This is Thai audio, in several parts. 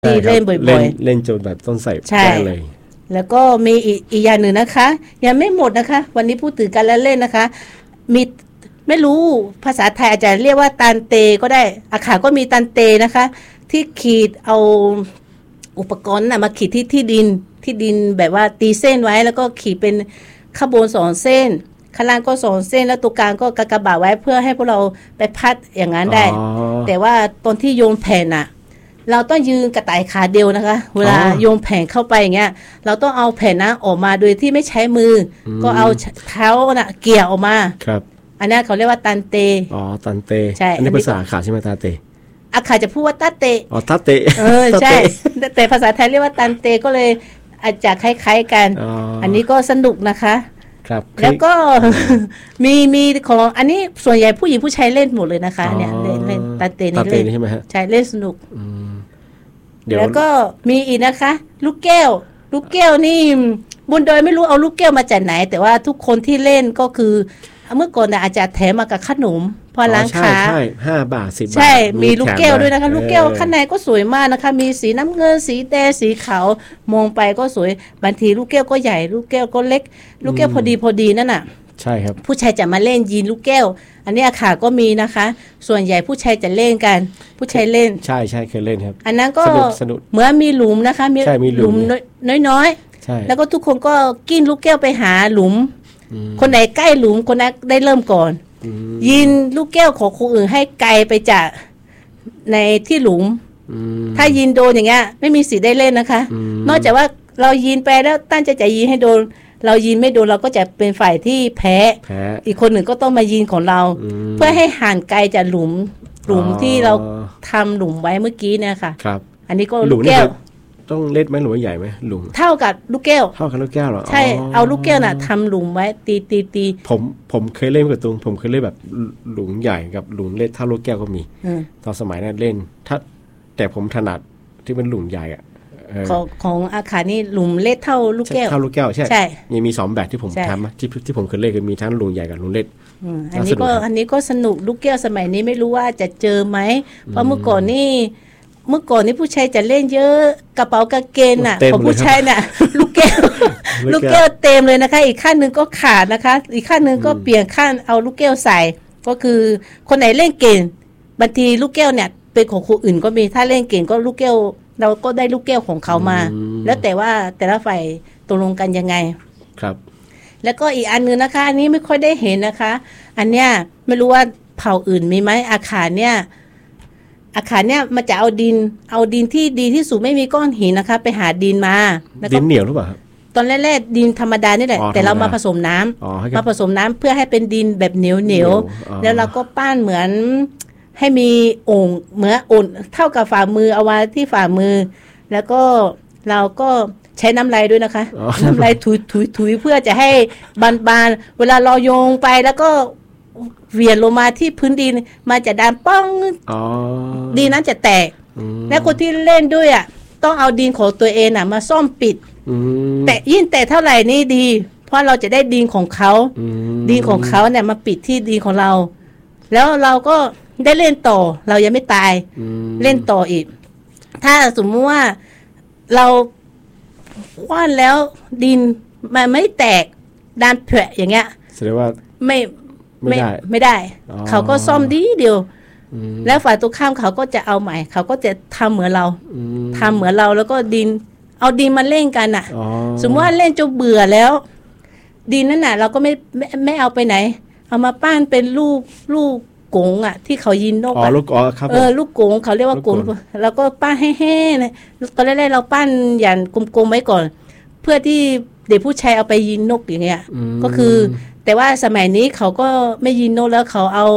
ที่เล่นบ่อยๆเล่นจนแบบต้องใส่แก้เลยแล้วก็มีอีกอย่างหนึ่งนะคะยังไม่หมดนะคะวันนี้พูดถึงการเล่นนะคะมีไม่รู้ภาษาไทยอาจจะเรียกว่าตันเตก็ได้อาขาก็มีตันเตนะคะที่ขีดเอาอุปกรณ์มาขีดที่ดินแบบว่าตีเส้นไว้แล้วก็ขีดเป็นข้างบน2 เส้นข้างล่างก็2 เส้นแล้วตัวกลางก็กากบาทไว้เพื่อให้พวกเราไปพัดอย่างนั้นได้แต่ว่าตอนที่โยนแผ่นเราต้องยืนกระต่ายขาเดียวนะคะเวลาโยนแผ่นเข้าไปอย่างเงี้ยเราต้องเอาแผ่นออกมาโดยที่ไม่ใช้มือก็เอาเท้าเกี่ยออกมาครับอันนี้เขาเรียกว่าตันเตตันเตใช่อันนี้ภาษาขาใช่ไหมตันเตอาขาจะพูดว่าตาเตตาเตใช่แต่ภาษาไทยเรียกว่าตันเตก็เลยอาจจะคล้ายๆกันอันนี้ก็สนุกนะคะครับแล้วก็มีของอันนี้ส่วนใหญ่ผู้หญิงผู้ชายเล่นหมดเลยนะคะเนี่ยเล่นตันเตนี่เล่นใช่ไหมฮะใช่เล่นสนุกแล้วก็มีอีกนะคะลูกแก้วนี่บนดอยไม่รู้เอาลูกแก้วมาจากไหนแต่ว่าทุกคนที่เล่นก็คือเมื่อก่อนอาจจะแถมมากับขนมพอล้างขาใช่5 บาท10 บาทใช่มีลูกแก้วด้วยนะคะลูกแก้วข้างในก็สวยมากนะคะมีสีน้ำเงินสีแดงสีขาวมองไปก็สวยบางทีลูกแก้วก็ใหญ่ลูกแก้วก็เล็กลูกแก้วพอดีนั่นน่ะใช่ครับผู้ชายจะมาเล่นยิงลูกแก้วอันนี้อาขาก็มีนะคะส่วนใหญ่ผู้ชายจะเล่นกันผู้ชายเล่นใช่เคยเล่นครับอันนั้นก็เหมือนมีหลุมนะคะมีหลุมน้อยๆแล้วก็ทุกคนก็กิ้งลูกแก้วไปหาหลุมคนไหนใกล้หลุมคนนั้นได้เริ่มก่อนยิงลูกแก้วของคนอื่นให้ไกลไปจากในที่หลุมถ้ายิงโดนอย่างเงี้ยไม่มีสิทธิ์ได้เล่นนะคะนอกจากว่าเรายิงไปแล้วตั้งใจจะยิงให้โดนเรายิงไม่โดนเราก็จะเป็นฝ่ายที่แพ้อีกคนหนึ่งก็ต้องมายิงของเราเพื่อให้ห่างไกลจากหลุมที่เราทำหลุมไว้เมื่อกี้เนี่ยค่ะครับอันนี้ก็ลูกแก้วต้องเล็กไหมหรือว่าใหญ่ไหมหลุมเท่ากับลูกแก้วเท่ากับลูกแก้วเหรอใช่เอาลูกแก้วทำหลุมไว้ตีผมเคยเล่นกับตุงผมเคยเล่นแบบหลุมใหญ่กับหลุมเล็กเท่าลูกแก้วก็มีตอนสมัยนั้นเล่นแต่ผมถนัดที่เป็นหลุมใหญ่ของอาคารนี่หลุมเล็กเท่าลูกแก้วใช่มี2 แบบที่ผมทำที่ผมเคยเล่นคือมีทั้งหลุมใหญ่กับหลุมเล็กอันนี้ก็สนุกลูกแก้วสมัยนี้ไม่รู้ว่าจะเจอไหมเพราะเมื่อก่อนนี่ผู้ชายจะเล่นเยอะกระเป๋ากางเกงของผู้ชายลูกแก้วเต็มเลยนะคะอีกข้างนึงก็ขาดนะคะอีกข้างนึงก็เปลี่ยนข้างเอาลูกแก้วใส่ก็คือคนไหนเล่นเก่งบางทีลูกแก้วเนี่ยเป็นของคนอื่นก็มีถ้าเล่นเก่งก็ลูกแก้วเราก็ได้ลูกแก้วของเขามาแล้วแต่ว่าแต่ละฝ่ายตกลงกันยังไงครับแล้วก็อีกอันนึงนะคะอันนี้ไม่ค่อยได้เห็นนะคะอันเนี้ยไม่รู้ว่าเผ่าอื่นมีไหมอาคารเนี่ยมันจะเอาดินที่ดีที่สุดไม่มีก้อนหินนะคะไปหาดินมาแล้วก็ดินเหนียวหรือเปล่าตอนแรกๆดินธรรมดานี่แหละแต่เรามาผสมน้ำเพื่อให้เป็นดินแบบเหนียวแล้วเราก็ปั้นเหมือนให้มีโอ่งเหมือนโอ่งเท่ากับฝ่ามือเอาไว้ที่ฝ่ามือแล้วก็เราก็ใช้น้ำลายด้วยนะคะน้ำลายถุยเพื่อจะให้บานๆเวลาเราโยงไปแล้วก็เวียนลงมาที่พื้นดินมาจะดันป้องดินนั้นจะแตกและคนที่เล่นด้วยต้องเอาดินของตัวเองมาซ่อมปิดแต่ยิ่งแต่เท่าไหร่นี่ดีเพราะเราจะได้ดินของเขาดินของเขาเนี่ยมาปิดที่ดินของเราแล้วเราก็ได้เล่นต่อเรายังไม่ตายเล่นต่ออีกถ้าสมมติว่าเราคว้านแล้วดินมันไม่แตกดันเผะอย่างเงี้ยแสดงว่าไม่ได้เขาก็ซ่อมดีเดียวแล้วฝ่ายตรงข้ามเขาก็จะเอาใหม่เขาก็จะทำเหมือนเราแล้วก็เอาดินมาเล่นกันสมมติว่าเล่นจนเบื่อแล้วดินนั่นเราก็ไม่เอาไปไหนเอามาปั้นเป็นลูกกงที่เขายิงนกครับลูกกงเขาเรียกว่ากงแล้วก็ปั้นให้แห้งตอนแรกๆเราปั้นอย่างกลมๆไว้ก่อนเพื่อที่เด็กผู้ชายเอาไปยิงนกอย่างเงี้ยก็คือแต่ว่าสมัยนี้เขาก็ไม่ยิงนกแล้วเขาเอา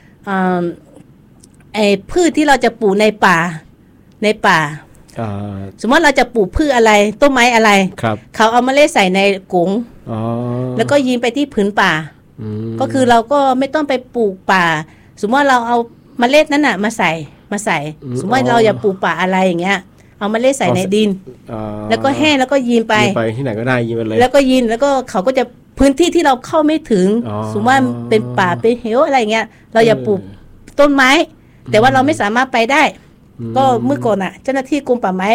พืชที่เราจะปลูกในป่าสมมติเราจะปลูกพืชอะไรต้นไม้อะไรเขาเอาเมล็ดใส่ในกงแล้วก็ยิงไปที่ผืนป่าก็คือเราก็ไม่ต้องไปปลูกป่าสมมติว่าเราเอาเมล็ดนั้นมาใส่สมมติว่าเราอยากปลูกป่าอะไรอย่างเงี้ยเอาเมล็ดใส่ในดินแล้วก็แห้งแล้วก็ยิงไปที่ไหนก็ได้ยิงไปเลยแล้วก็ยิงแล้วก็เขาก็จะพื้นที่ที่เราเข้าไม่ถึงสมมติว่าเป็นป่าเป็นเหวอะไรเงี้ยเราอยากปลูกต้นไม้แต่ว่าเราไม่สามารถไปได้ก็เมื่อก่อนเจ้าหน้าที่กรมป่าไม้